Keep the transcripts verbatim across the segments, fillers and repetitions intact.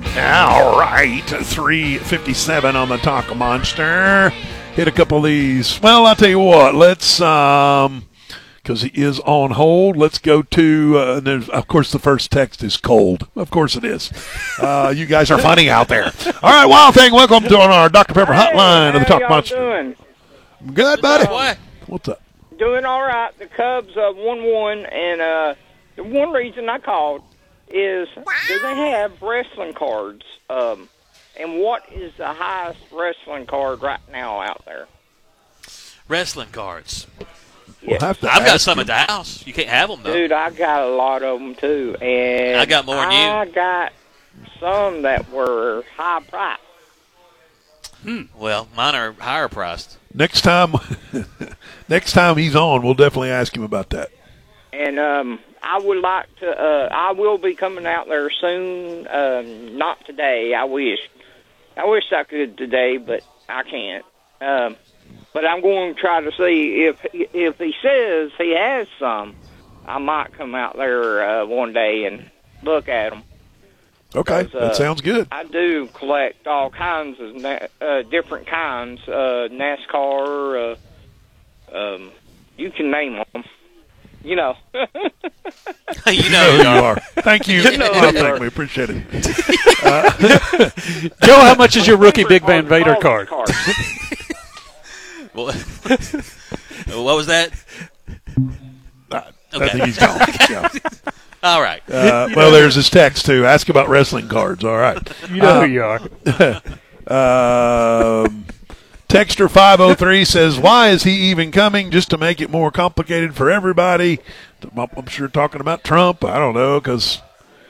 All right, three fifty-seven on the Taco Monster. Hit a couple of these. Well, I'll tell you what. Let's, um, because he is on hold. Let's go to. Uh, there's, of course, the first text is cold. Of course, it is. Uh, you guys are funny out there. All right, Wild Thing. Welcome to our Doctor Pepper hey, hotline of the Taco y'all Monster. Doing? Good, buddy. What? What's up? Doing all right. The Cubs uh, won one, and uh, the one reason I called is do they have wrestling cards? Um, and what is the highest wrestling card right now out there? Wrestling cards. Yeah. We'll have to I've got ask some him. at the house. You can't have them, though. Dude, I got a lot of them, too. And I got more than you. I got some that were high priced. Hmm. Well, mine are higher priced. Next time, next time he's on, we'll definitely ask him about that. And um, I would like to, uh, I will be coming out there soon. Um, not today, I wish. I wish I could today, but I can't. Um, but I'm going to try to see if if he says he has some, I might come out there uh, one day and look at them. Okay, Uh, that sounds good. I do collect all kinds of na- uh, different kinds, uh, NASCAR, uh, um, you can name them. You know. you You know who you are. Thank you. You know who Wild you Thing. are. We appreciate it. Joe, how much is your rookie Big Van All- Vader all card? cards. What, what was that? I Okay. think he's gone. Yeah. All right. Uh, well, there's his text, too. Ask about wrestling cards. All right. You know who you are. Um, Texter five oh three says, why is he even coming? Just to make it more complicated for everybody. I'm sure talking about Trump. I don't know, because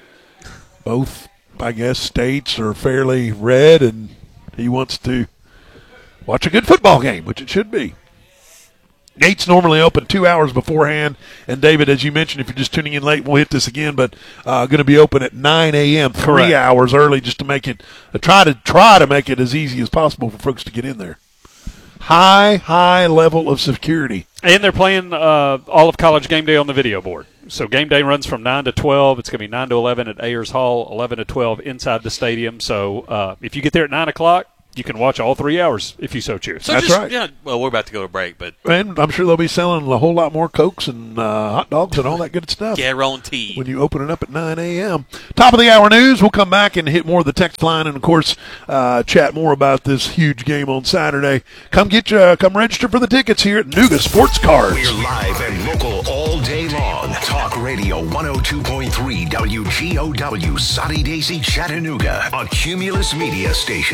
both, I guess, states are fairly red, and he wants to watch a good football game, which it should be. Gates normally open two hours beforehand. And, David, as you mentioned, if you're just tuning in late, we'll hit this again, but uh, going to be open at nine a.m., three Correct. hours early, just to make it uh, – try to try to make it as easy as possible for folks to get in there. High, high level of security. And they're playing uh, all of College Game Day on the video board. So game day runs from nine to twelve. It's going to be nine to eleven at Ayers Hall, eleven to twelve inside the stadium. So uh, if you get there at nine o'clock, you can watch all three hours if you so choose. So That's just, right. Yeah, well, we're about to go to break, but And I'm sure they'll be selling a whole lot more Cokes and uh, hot dogs and all that good stuff. guarantee. When you open it up at nine a.m. Top of the hour news. We'll come back and hit more of the text line and, of course, uh, chat more about this huge game on Saturday. Come get you, come register for the tickets here at Nuga Sports Cards. We're live and local all day long. Talk Radio one oh two point three W G O W, Soddy Daisy, Chattanooga, a Cumulus media station.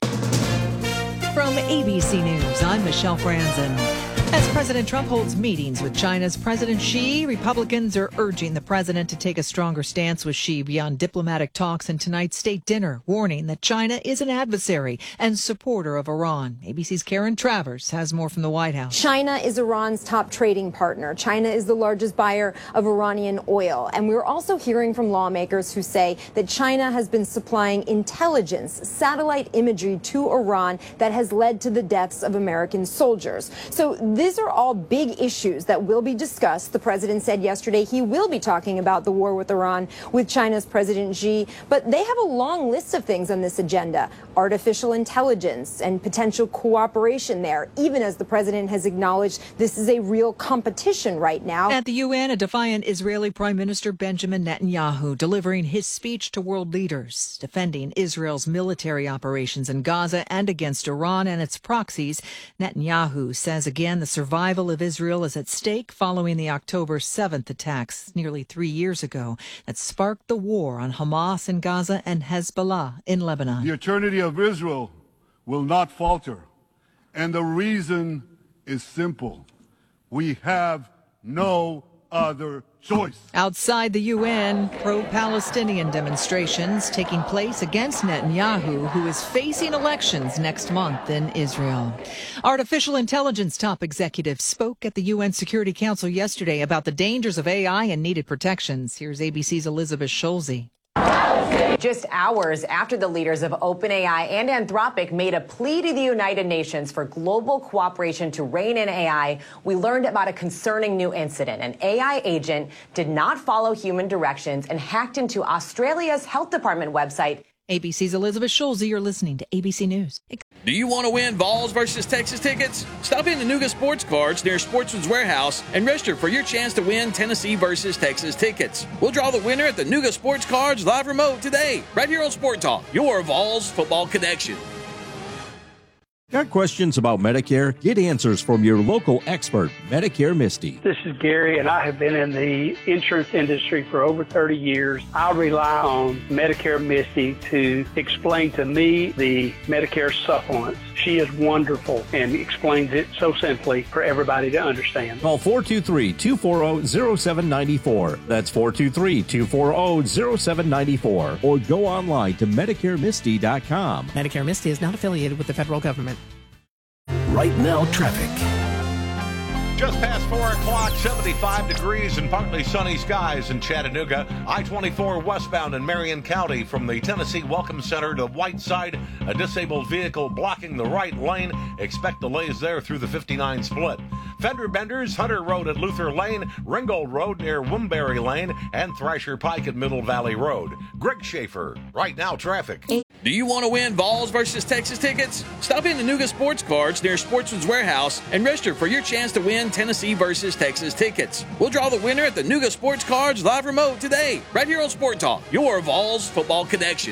From A B C News, I'm Michelle Franzen. As President Trump holds meetings with China's President Xi, Republicans are urging the president to take a stronger stance with Xi beyond diplomatic talks in tonight's state dinner, warning that China is an adversary and supporter of Iran. A B C's Karen Travers has more from the White House. China is Iran's top trading partner. China is the largest buyer of Iranian oil. And we're also hearing from lawmakers who say that China has been supplying intelligence, satellite imagery to Iran that has led to the deaths of American soldiers. So these are all big issues that will be discussed. The president said yesterday he will be talking about the war with Iran with China's President Xi. But they have a long list of things on this agenda. Artificial intelligence and potential cooperation there, even as the president has acknowledged this is a real competition right now. At the U N, a defiant Israeli Prime Minister Benjamin Netanyahu delivering his speech to world leaders, defending Israel's military operations in Gaza and against Iran and its proxies. Netanyahu says again the survival of Israel is at stake following the October seventh attacks nearly three years ago that sparked the war on Hamas in Gaza and Hezbollah in Lebanon. The eternity of Israel will not falter. And the reason is simple. We have no other choice. Outside the U N, pro-Palestinian demonstrations taking place against Netanyahu, who is facing elections next month in Israel. Artificial intelligence top executives spoke at the U N Security Council yesterday about the dangers of A I and needed protections. Here's A B C's Elizabeth Schulze. Just hours after the leaders of OpenAI and Anthropic made a plea to the United Nations for global cooperation to rein in A I, we learned about a concerning new incident. An A I agent did not follow human directions and hacked into Australia's health department website. A B C's Elizabeth Schulze, you're listening to A B C News. Do you want to win Vols versus Texas tickets? Stop in the Nuga Sports Cards near Sportsman's Warehouse and register for your chance to win Tennessee versus Texas tickets. We'll draw the winner at the Nuga Sports Cards live remote today, right here on Sport Talk, your Vols football connection. Got questions about Medicare? Get answers from your local expert, Medicare Misty. This is Gary, and I have been in the insurance industry for over thirty years. I rely on Medicare Misty to explain to me the Medicare supplements. She is wonderful and explains it so simply for everybody to understand. Call four two three, two four zero, zero seven nine four. That's four two three, two four zero, zero seven nine four. Or go online to Medicare Misty dot com. Medicare Misty is not affiliated with the federal government. Right now, traffic. Just past four o'clock, seventy-five degrees and partly sunny skies in Chattanooga. I twenty-four westbound in Marion County from the Tennessee Welcome Center to Whiteside. A disabled vehicle blocking the right lane. Expect delays there through the fifty-nine split. Fender Benders, Hunter Road at Luther Lane, Ringgold Road near Wimberry Lane, and Thrasher Pike at Middle Valley Road. Greg Schaefer, Right Now Traffic. Do you want to win Vols versus Texas tickets? Stop in the Nuga Sports Cards near Sportsman's Warehouse and register for your chance to win Tennessee versus Texas tickets. We'll draw the winner at the Nuga Sports Cards live remote today, right here on Sport Talk, your Vols football connection.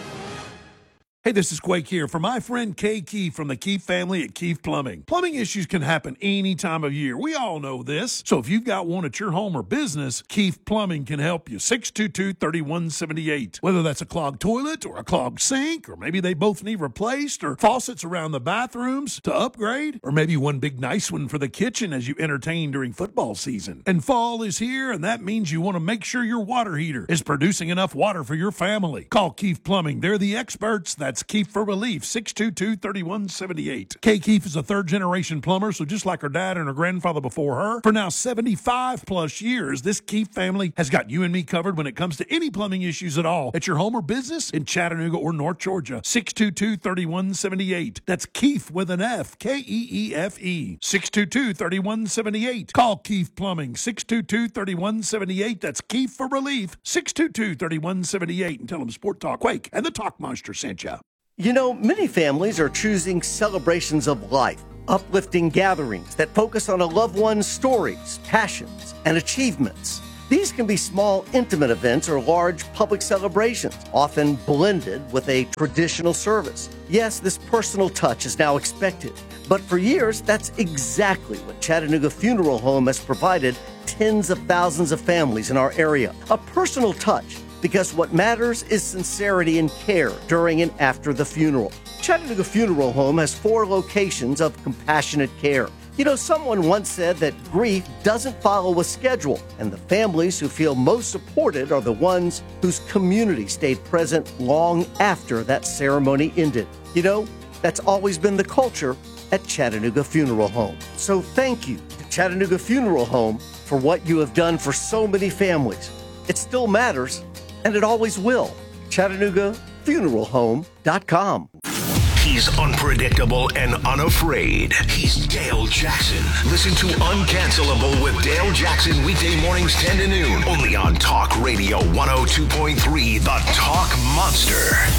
Hey, this is Quake here for my friend Kay Keefe from the Keefe family at Keefe Plumbing. Plumbing issues can happen any time of year. We all know this. So if you've got one at your home or business, Keefe Plumbing can help you. six two two, three one seven eight. Whether that's a clogged toilet or a clogged sink, or maybe they both need replaced, or faucets around the bathrooms to upgrade, or maybe one big nice one for the kitchen as you entertain during football season. And fall is here, and that means you want to make sure your water heater is producing enough water for your family. Call Keefe Plumbing. They're the experts. That's Keefe for Relief, six two two, three one seven eight. Kay Keefe is a third-generation plumber, so just like her dad and her grandfather before her, for now seventy-five plus years, this Keefe family has got you and me covered when it comes to any plumbing issues at all at your home or business in Chattanooga or North Georgia. six two two, three one seven eight. That's Keefe with an F, K E E F E. six two two, three one seven eight. Call Keefe Plumbing, six two two, three one seven eight. That's Keefe for Relief, six two two, three one seven eight. And tell them Sport Talk Quake and the Talk Monster sent you. You know, many families are choosing celebrations of life, uplifting gatherings that focus on a loved one's stories, passions, and achievements. These can be small, intimate events or large public celebrations, often blended with a traditional service. Yes, this personal touch is now expected, but for years, that's exactly what Chattanooga Funeral Home has provided tens of thousands of families in our area. A personal touch, because what matters is sincerity and care during and after the funeral. Chattanooga Funeral Home has four locations of compassionate care. You know, someone once said that grief doesn't follow a schedule, and the families who feel most supported are the ones whose community stayed present long after that ceremony ended. You know, that's always been the culture at Chattanooga Funeral Home. So thank you to Chattanooga Funeral Home for what you have done for so many families. It still matters, and it always will. Chattanooga Funeral Home dot com. He's unpredictable and unafraid. He's Dale Jackson. Listen to Uncancelable with Dale Jackson weekday mornings ten to noon. Only on Talk Radio one oh two point three, The Talk Monster.